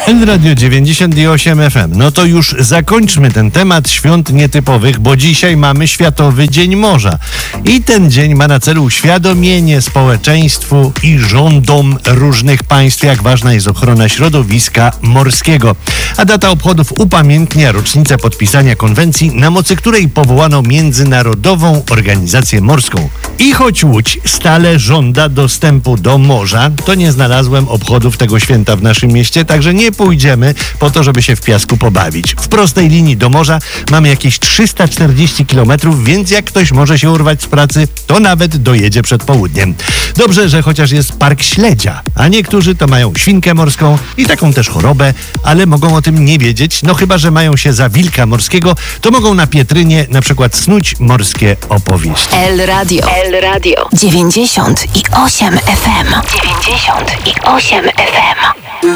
Radio 98 FM. No to już zakończmy ten temat świąt nietypowych, bo dzisiaj mamy Światowy Dzień Morza. I ten dzień ma na celu uświadomienie społeczeństwu i rządom różnych państw, jak ważna jest ochrona środowiska morskiego. A data obchodów upamiętnia rocznicę podpisania konwencji, na mocy której powołano Międzynarodową Organizację Morską. I choć Łódź stale żąda dostępu do morza, to nie znalazłem obchodów tego święta w naszym mieście, także nie pójdziemy po to, żeby się w piasku pobawić. W prostej linii do morza mamy jakieś 340 km, więc jak ktoś może się urwać z pracy, to nawet dojedzie przed południem. Dobrze, że chociaż jest park śledzia, a niektórzy to mają świnkę morską i taką też chorobę, ale mogą o tym nie wiedzieć, no chyba, że mają się za wilka morskiego, to mogą na Pietrynie na przykład snuć morskie opowieści. El Radio 98 FM. 98 FM.